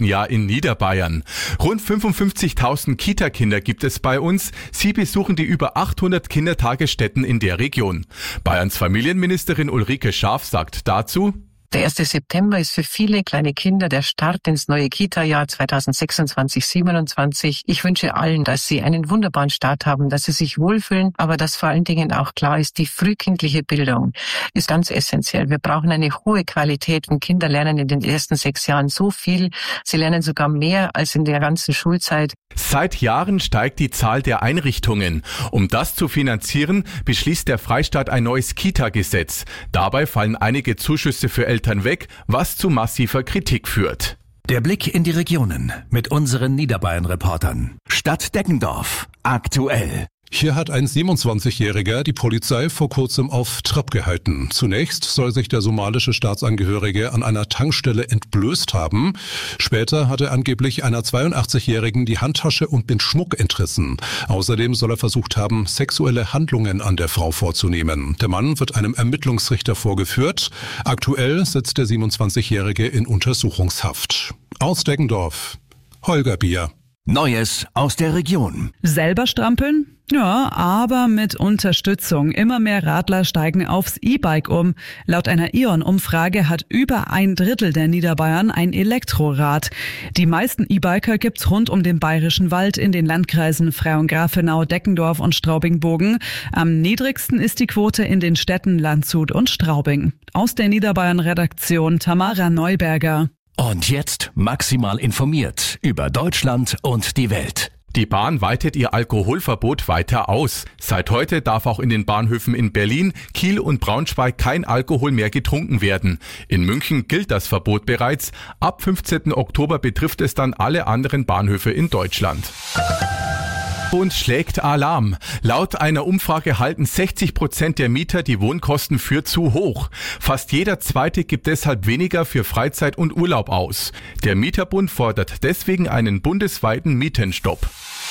nächsten Jahr in Niederbayern. Rund 55.000 Kita-Kinder gibt es bei uns. Sie besuchen die über 800 Kindertagesstätten in der Region. Bayerns Familienministerin Ulrike Schaaf sagt dazu: Der 1. September ist für viele kleine Kinder der Start ins neue Kita-Jahr 2026/27. Ich wünsche allen, dass sie einen wunderbaren Start haben, dass sie sich wohlfühlen, aber dass vor allen Dingen auch klar ist, die frühkindliche Bildung ist ganz essentiell. Wir brauchen eine hohe Qualität und Kinder lernen in den ersten 6 Jahren so viel. Sie lernen sogar mehr als in der ganzen Schulzeit. Seit Jahren steigt die Zahl der Einrichtungen. Um das zu finanzieren, beschließt der Freistaat ein neues Kita-Gesetz. Dabei fallen einige Zuschüsse für Eltern weg, was zu massiver Kritik führt. Der Blick in die Regionen mit unseren Niederbayern-Reportern. Stadt Deggendorf. Aktuell. Hier hat ein 27-Jähriger die Polizei vor kurzem auf Trab gehalten. Zunächst soll sich der somalische Staatsangehörige an einer Tankstelle entblößt haben. Später hat er angeblich einer 82-Jährigen die Handtasche und den Schmuck entrissen. Außerdem soll er versucht haben, sexuelle Handlungen an der Frau vorzunehmen. Der Mann wird einem Ermittlungsrichter vorgeführt. Aktuell sitzt der 27-Jährige in Untersuchungshaft. Aus Deggendorf, Holger Bier. Neues aus der Region. Selber strampeln? Ja, aber mit Unterstützung. Immer mehr Radler steigen aufs E-Bike um. Laut einer E.ON-Umfrage hat über 1/3 der Niederbayern ein Elektrorad. Die meisten E-Biker gibt's rund um den Bayerischen Wald in den Landkreisen Frauengrafenau, Deckendorf und Straubing-Bogen. Am niedrigsten ist die Quote in den Städten Landshut und Straubing. Aus der Niederbayern-Redaktion Tamara Neuberger. Und jetzt maximal informiert über Deutschland und die Welt. Die Bahn weitet ihr Alkoholverbot weiter aus. Seit heute darf auch in den Bahnhöfen in Berlin, Kiel und Braunschweig kein Alkohol mehr getrunken werden. In München gilt das Verbot bereits. Ab 15. Oktober betrifft es dann alle anderen Bahnhöfe in Deutschland. Und schlägt Alarm. Laut einer Umfrage halten 60% der Mieter die Wohnkosten für zu hoch. Fast jeder Zweite gibt deshalb weniger für Freizeit und Urlaub aus. Der Mieterbund fordert deswegen einen bundesweiten Mietenstopp.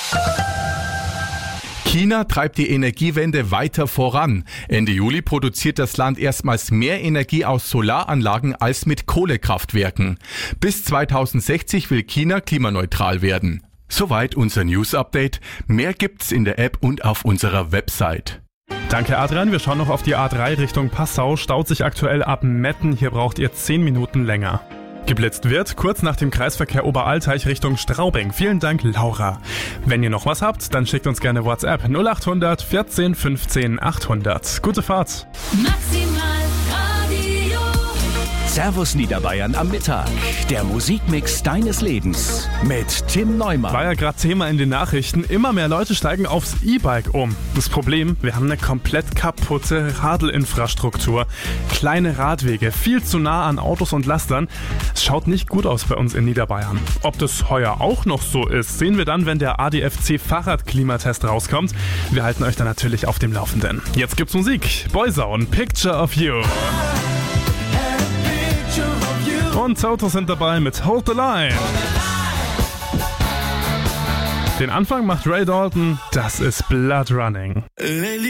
China treibt die Energiewende weiter voran. Ende Juli produziert das Land erstmals mehr Energie aus Solaranlagen als mit Kohlekraftwerken. Bis 2060 will China klimaneutral werden. Soweit unser News-Update. Mehr gibt's in der App und auf unserer Website. Danke Adrian, wir schauen noch auf die A3 Richtung Passau. Staut sich aktuell ab Metten, hier braucht ihr 10 Minuten länger. Geblitzt wird kurz nach dem Kreisverkehr Oberalteich Richtung Straubing. Vielen Dank Laura. Wenn ihr noch was habt, dann schickt uns gerne WhatsApp 0800 14 15 800. Gute Fahrt. Maximal Radio. Servus Niederbayern am Mittag. Der Musikmix deines Lebens mit Tim Neumann. War ja gerade Thema in den Nachrichten. Immer mehr Leute steigen aufs E-Bike um. Das Problem, wir haben eine komplett kaputte Radelinfrastruktur. Kleine Radwege, viel zu nah an Autos und Lastern. Es schaut nicht gut aus bei uns in Niederbayern. Ob das heuer auch noch so ist, sehen wir dann, wenn der ADFC Fahrradklimatest rauskommt. Wir halten euch dann natürlich auf dem Laufenden. Jetzt gibt's Musik. Boyzone, Picture of You. Und Toto sind dabei mit Hold the Line. Den Anfang macht Ray Dalton, das ist Blood Running.